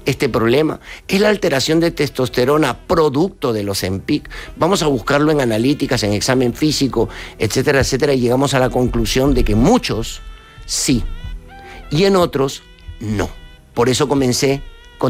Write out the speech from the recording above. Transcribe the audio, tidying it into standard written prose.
este problema? ¿Es la alteración de testosterona producto de los Ozempic? Vamos a buscarlo en analíticas, en examen físico, etcétera, etcétera, y llegamos a la conclusión de que muchos sí, y en otros no. Por eso comencé